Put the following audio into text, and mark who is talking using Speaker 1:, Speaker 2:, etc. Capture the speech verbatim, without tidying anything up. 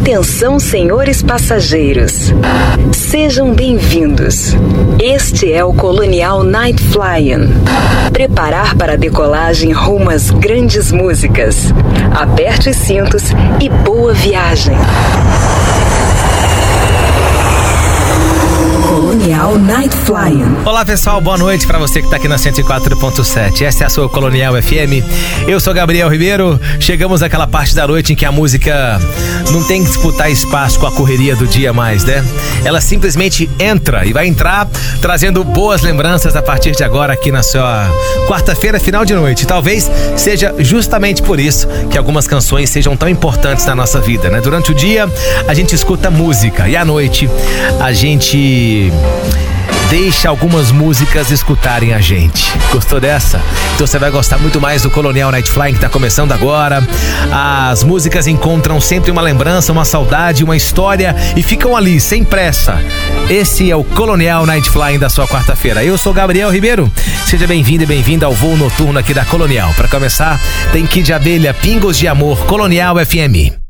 Speaker 1: Atenção, senhores passageiros. Sejam bem-vindos. Este é o Colonial Night Flying. Preparar para a decolagem rumo às grandes músicas. Aperte os cintos e boa viagem. Colonial Night Flying.
Speaker 2: Olá pessoal, boa noite para você que está aqui na cento e quatro ponto sete. Essa é a sua Colonial F M. Eu sou Gabriel Ribeiro. Chegamos àquela parte da noite em que a música não tem que disputar espaço com a correria do dia mais, né? Ela simplesmente entra e vai entrar trazendo boas lembranças a partir de agora aqui na sua quarta-feira, final de noite. Talvez seja justamente por isso que algumas canções sejam tão importantes na nossa vida, né? Durante o dia a gente escuta música e à noite a gente deixa algumas músicas escutarem a gente. Gostou dessa? Então você vai gostar muito mais do Colonial Night Flying, que está começando agora. As músicas encontram sempre uma lembrança, uma saudade, uma história e ficam ali, sem pressa. Esse é o Colonial Night Flying da sua quarta-feira. Eu sou Gabriel Ribeiro. Seja bem-vindo e bem-vinda ao voo noturno aqui da Colonial. Para começar, tem Kid Abelha, Pingos de Amor, Colonial F M.